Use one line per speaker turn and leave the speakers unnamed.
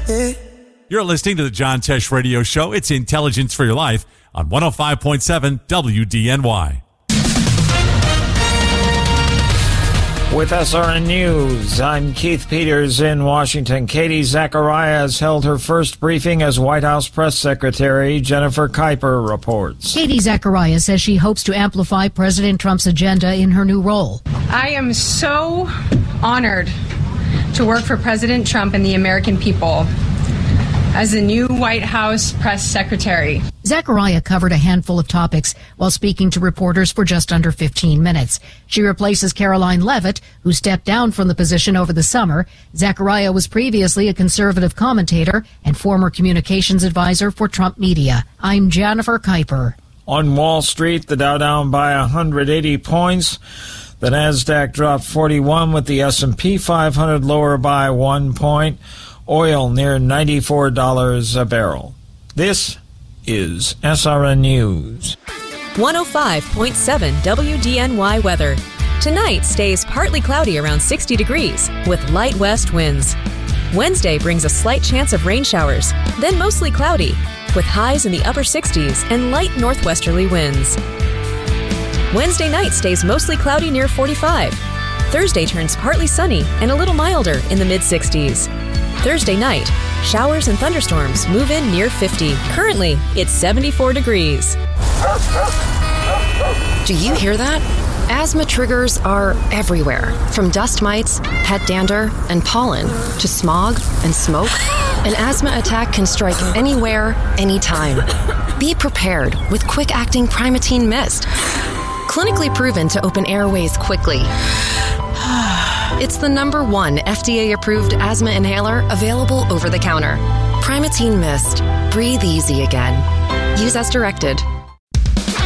You're listening to the John Tesh Radio Show. It's Intelligence for Your Life on 105.7 WDNY.
With SRN News, I'm Keith Peters in Washington. Katie Zacharias held her first briefing as White House Press Secretary. Jennifer Kuiper reports.
Katie Zacharias says she hopes to amplify President Trump's agenda in her new role.
I am so honored to work for President Trump and the American people as the new White House Press Secretary.
Zacharias covered a handful of topics while speaking to reporters for just under 15 minutes. She replaces Caroline Leavitt, who stepped down from the position over the summer. Zacharias was previously a conservative commentator and former communications advisor for Trump Media. I'm Jennifer Kuiper.
On Wall Street, the Dow down by 180 points. The Nasdaq dropped 41 with the S&P 500 lower by 1 point. Oil near $94 a barrel. This is SRN News.
105.7 WDNY weather. Tonight stays partly cloudy around 60 degrees with light west winds. Wednesday brings a slight chance of rain showers, then mostly cloudy with highs in the upper 60s and light northwesterly winds. Wednesday night stays mostly cloudy near 45. Thursday turns partly sunny and a little milder in the mid-60s. Thursday night, showers and thunderstorms move in near 50. Currently, it's 74 degrees.
Do you hear that? Asthma triggers are everywhere, from dust mites, pet dander, and pollen, to smog and smoke. An asthma attack can strike anywhere, anytime. Be prepared with quick-acting Primatene Mist. Clinically proven to open airways quickly. It's the #1 FDA-approved asthma inhaler available over the counter. Primatene Mist. Breathe easy again. Use as directed.